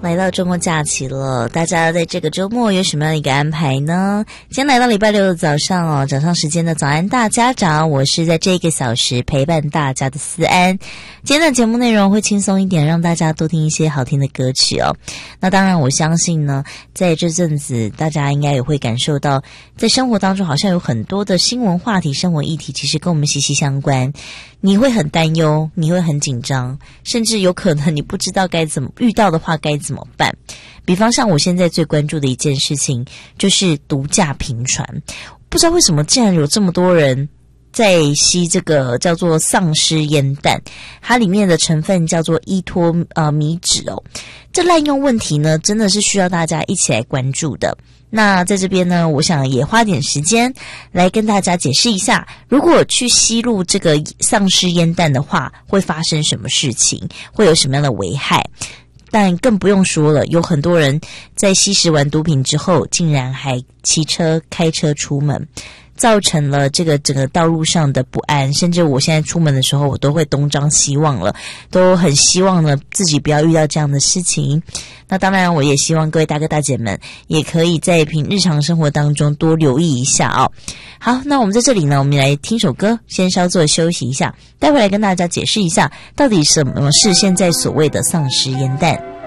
来到周末假期了，大家在这个周末有什么样的一个安排呢？今天来到礼拜六的早上早上时间的早安大家长，我是在这个小时陪伴大家的思安。今天的节目内容会轻松一点，让大家多听一些好听的歌曲哦。那当然我相信呢，在这阵子大家应该也会感受到，在生活当中好像有很多的新闻话题、生活议题其实跟我们息息相关。你会很担忧，你会很紧张，甚至有可能你不知道该怎么遇到的话该怎么办。比方像我现在最关注的一件事情就是毒驾频传，不知道为什么竟然有这么多人在吸这个叫做丧尸烟弹，它里面的成分叫做依托米酯哦。这滥用问题呢，真的是需要大家一起来关注的。那在这边呢，我想也花点时间来跟大家解释一下，如果去吸入这个丧尸烟弹的话，会发生什么事情，会有什么样的危害。但更不用说了，有很多人在吸食完毒品之后，竟然还开车出门，造成了这个整个道路上的不安，甚至我现在出门的时候，我都会东张西望了，都很希望呢自己不要遇到这样的事情。那当然我也希望各位大哥大姐们也可以在日常生活当中多留意一下哦。好，那我们在这里呢，我们来听首歌，先稍作休息一下，待会来跟大家解释一下到底什么是现在所谓的丧尸烟弹。